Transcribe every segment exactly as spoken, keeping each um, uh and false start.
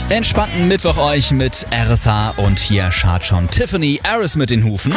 Entspannten Mittwoch euch mit R S H und hier schart schon Tiffany Aris mit den Hufen.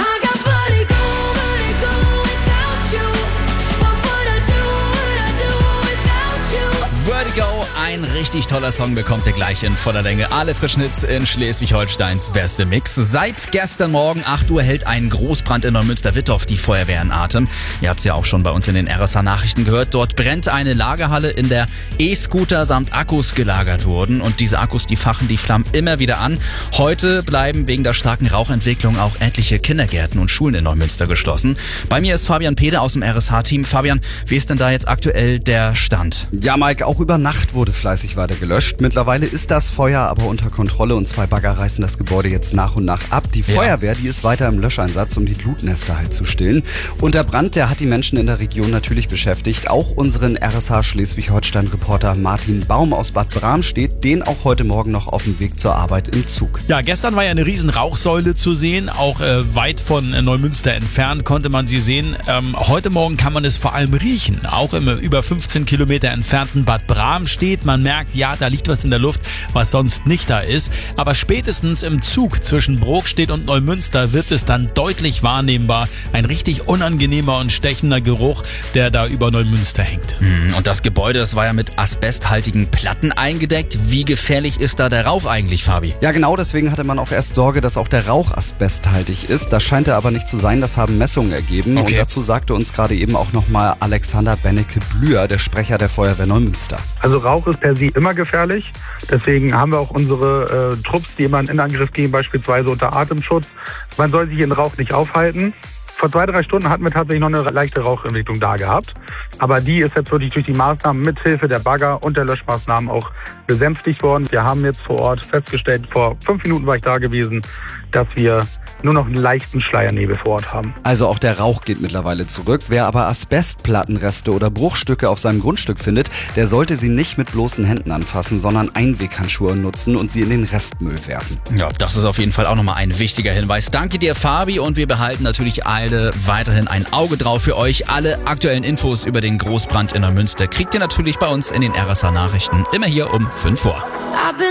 Vertigo, ein richtig toller Song, bekommt ihr gleich in voller Länge. Alle frischen Hits in Schleswig-Holsteins beste Mix. Seit gestern Morgen acht Uhr hält ein Großbrand in Neumünster-Wittorf die Feuerwehr in Atem. Ihr habt es ja auch schon bei uns in den R S H-Nachrichten gehört. Dort brennt eine Lagerhalle, in der E-Scooter samt Akkus gelagert wurden. Und diese Akkus, die fachen die Flammen immer wieder an. Heute bleiben wegen der starken Rauchentwicklung auch etliche Kindergärten und Schulen in Neumünster geschlossen. Bei mir ist Fabian Pede aus dem R S H-Team. Fabian, wie ist denn da jetzt aktuell der Stand? Ja, Mike, auch über Nacht wurde fleißig weiter gelöscht. Mittlerweile ist das Feuer aber unter Kontrolle und zwei Bagger reißen das Gebäude jetzt nach und nach ab. Die Feuerwehr, die ist weiter im Löscheinsatz, um die Glutnester halt zu stillen. Und der Brand, der hat die Menschen in der Region natürlich beschäftigt. Auch unseren R S H Schleswig-Holstein-Reporter Martin Baum aus Bad Bramstedt, den auch heute Morgen noch auf dem Weg zur Arbeit im Zug. Ja, gestern war ja eine riesen Rauchsäule zu sehen, auch äh, weit von äh, Neumünster entfernt konnte man sie sehen. Ähm, heute Morgen kann man es vor allem riechen, auch im über fünfzehn Kilometer entfernten Bad Bramstedt. Man merkt, ja, da liegt was in der Luft, was sonst nicht da ist. Aber spätestens im Zug zwischen Brokstedt und Neumünster wird es dann deutlich wahrnehmbar. Ein richtig unangenehmer und stechender Geruch, der da über Neumünster hängt. Und das Gebäude, das war ja mit asbesthaltigen Platten eingedeckt. Wie gefährlich ist da der Rauch eigentlich, Fabi? Ja, genau, deswegen hatte man auch erst Sorge, dass auch der Rauch asbesthaltig ist. Das scheint er aber nicht zu sein, das haben Messungen ergeben. Okay. Und dazu sagte uns gerade eben auch nochmal Alexander Bennecke-Blüher, der Sprecher der Feuerwehr Neumünster. Also Rauch ist per se immer gefährlich. Deswegen haben wir auch unsere äh, Trupps, die immer in Angriff gehen, beispielsweise unter Atemschutz. Man soll sich in Rauch nicht aufhalten. Vor zwei, drei Stunden hatten wir tatsächlich noch eine leichte Rauchentwicklung da gehabt. Aber die ist jetzt wirklich durch die Maßnahmen mithilfe der Bagger und der Löschmaßnahmen auch besänftigt worden. Wir haben jetzt vor Ort festgestellt, vor fünf Minuten war ich da gewesen, dass wir nur noch einen leichten Schleiernebel vor Ort haben. Also auch der Rauch geht mittlerweile zurück. Wer aber Asbestplattenreste oder Bruchstücke auf seinem Grundstück findet, der sollte sie nicht mit bloßen Händen anfassen, sondern Einweghandschuhe nutzen und sie in den Restmüll werfen. Ja, das ist auf jeden Fall auch nochmal ein wichtiger Hinweis. Danke dir, Fabi, und wir behalten natürlich alle weiterhin ein Auge drauf für euch. Alle aktuellen Infos über den Großbrand in Neumünster kriegt ihr natürlich bei uns in den R S H Nachrichten immer hier um fünf Uhr.